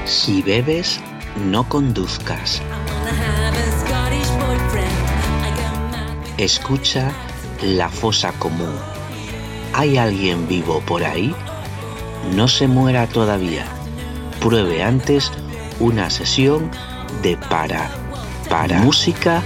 Si bebes, no conduzcas. Escucha la fosa común. ¿Hay alguien vivo por ahí? No se muera todavía. Pruebe antes una sesión de para música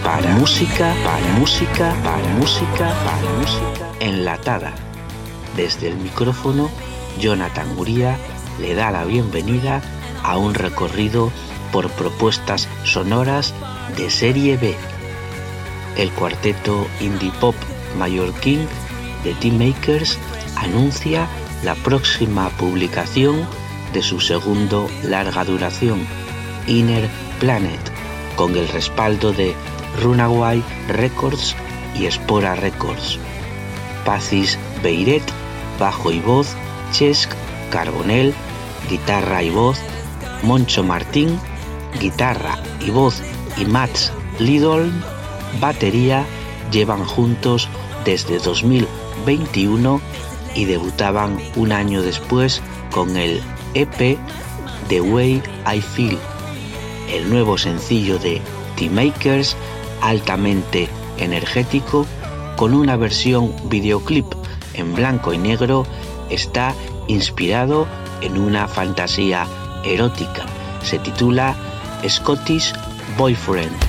enlatada. Desde el micrófono, Jonathan Uría le da la bienvenida a un recorrido por propuestas sonoras de serie B. El cuarteto indie pop mallorquín The Teamakers anuncia la próxima publicación de su segundo larga duración, Inner Planet, con el respaldo de Runaway Records y Espora Records. Pacis Beiret, bajo y voz, Cesc Carbonell, guitarra y voz, Moncho Martín, guitarra y voz, y Mats Lidholm, batería, llevan juntos desde 2021 y debutaban un año después con el EP The Way I Feel. El nuevo sencillo de Teamakers, altamente energético, con una versión videoclip en blanco y negro, está inspirado en una fantasía erótica. Se titula Scottish Boyfriend.